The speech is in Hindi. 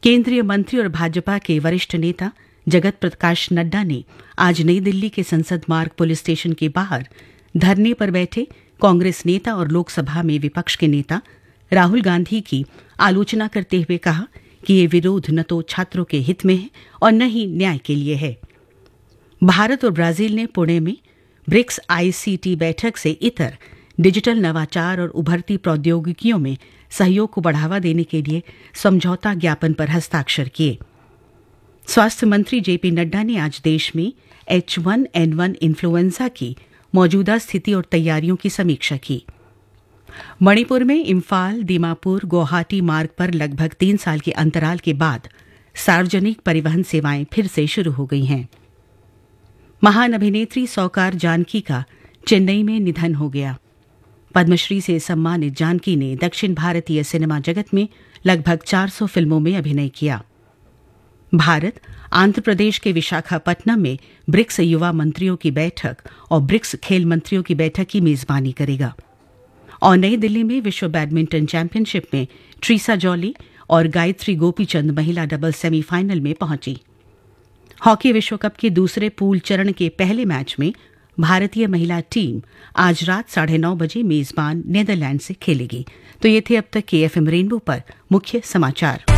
केंद्रीय मंत्री और भाजपा के वरिष्ठ नेता जगत प्रकाश नड्डा ने आज नई दिल्ली के संसद मार्ग पुलिस स्टेशन के बाहर धरने पर बैठे कांग्रेस नेता और लोकसभा में विपक्ष के नेता राहुल गांधी की आलोचना करते हुए कहा कि ये विरोध न तो छात्रों के हित में है और न ही न्याय के लिए है। भारत और ब्राजील ने पुणे में ब्रिक्स आईसीटी बैठक से इतर डिजिटल नवाचार और उभरती प्रौद्योगिकियों में सहयोग को बढ़ावा देने के लिए समझौता ज्ञापन पर हस्ताक्षर किए। स्वास्थ्य मंत्री जेपी नड्डा ने आज देश में H1N1 इन्फ्लुएंजा की मौजूदा स्थिति और तैयारियों की समीक्षा की। मणिपुर में इम्फाल दीमापुर गुवाहाटी मार्ग पर लगभग 3 साल के अंतराल के बाद सार्वजनिक परिवहन सेवाएं फिर से शुरू हो गई हैं। महान अभिनेत्री सौकार जानकी का चेन्नई में निधन हो गया। पद्मश्री से सम्मानित जानकी ने दक्षिण भारतीय सिनेमा जगत में लगभग 400 फिल्मों में अभिनय किया। भारत आंध्र प्रदेश के विशाखापट्टनम में ब्रिक्स युवा मंत्रियों की बैठक और ब्रिक्स खेल मंत्रियों की बैठक की मेजबानी करेगा। और नई दिल्ली में विश्व बैडमिंटन चैंपियनशिप में ट्रीसा जॉली और गायत्री गोपीचंद महिला डबल सेमीफाइनल में पहुंची। हॉकी विश्व कप के दूसरे पूल चरण के पहले मैच में भारतीय महिला टीम आज रात 9:30 बजे मेजबान नीदरलैंड से खेलेगी। तो ये थे अब तक के एफएम रेनबो पर मुख्य समाचार।